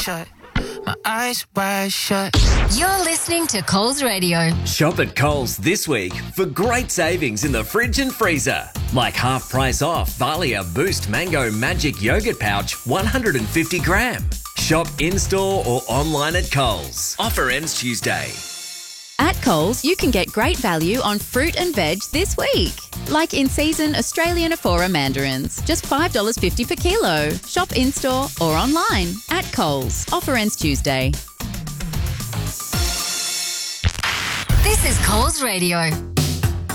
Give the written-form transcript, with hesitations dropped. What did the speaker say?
shut. My eyes wide shut. You're listening to Coles Radio. Shop at Coles this week for great savings in the fridge and freezer. Like half price off Valia Boost Mango Magic Yogurt Pouch 150 gram. Shop in-store or online at Coles. Offer ends Tuesday. At Coles, you can get great value on fruit and veg this week. Like in-season Australian Afora mandarins, just $5.50 per kilo. Shop in-store or online at Coles. Offer ends Tuesday. This is Coles Radio.